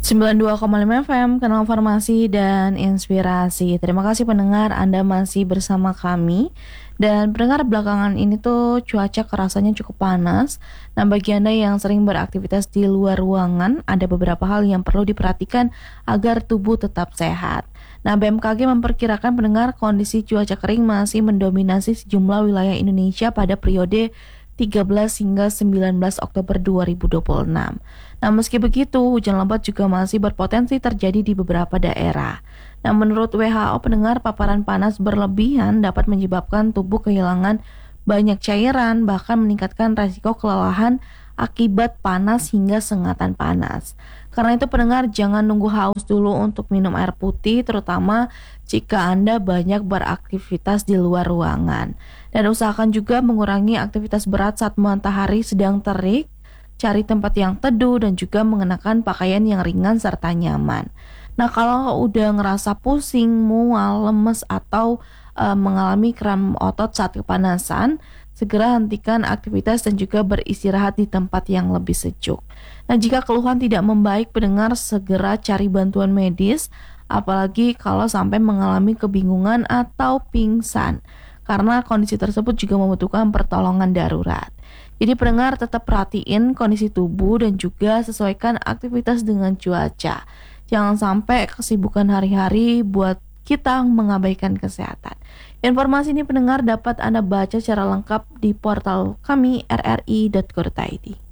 92,5 FM, Kanal Informasi dan Inspirasi. Terima kasih pendengar, Anda masih bersama kami. Dan pendengar, belakangan ini tuh cuaca kerasanya cukup panas. Nah, bagi Anda yang sering beraktivitas di luar ruangan, ada beberapa hal yang perlu diperhatikan agar tubuh tetap sehat. Nah, BMKG memperkirakan pendengar kondisi cuaca kering masih mendominasi sejumlah wilayah Indonesia pada periode 13 hingga 19 Oktober 2026. Nah, meski begitu, hujan lebat juga masih berpotensi terjadi di beberapa daerah. Nah, menurut WHO, pendengar, paparan panas berlebihan dapat menyebabkan tubuh kehilangan banyak cairan, bahkan meningkatkan resiko kelelahan akibat panas hingga sengatan panas. Karena itu pendengar, jangan nunggu haus dulu untuk minum air putih, terutama jika Anda banyak beraktivitas di luar ruangan. Dan usahakan juga mengurangi aktivitas berat saat matahari sedang terik, cari tempat yang teduh dan juga mengenakan pakaian yang ringan serta nyaman. Nah, kalau udah ngerasa pusing, mual, lemes atau mengalami kram otot saat kepanasan, segera hentikan aktivitas dan juga beristirahat di tempat yang lebih sejuk. Nah, jika keluhan tidak membaik, pendengar segera cari bantuan medis, apalagi kalau sampai mengalami kebingungan atau pingsan, karena kondisi tersebut juga membutuhkan pertolongan darurat. Jadi pendengar, tetap perhatiin kondisi tubuh dan juga sesuaikan aktivitas dengan cuaca. Jangan sampai kesibukan hari-hari buat kita mengabaikan kesehatan. Informasi ini pendengar dapat Anda baca secara lengkap di portal kami rri.co.id.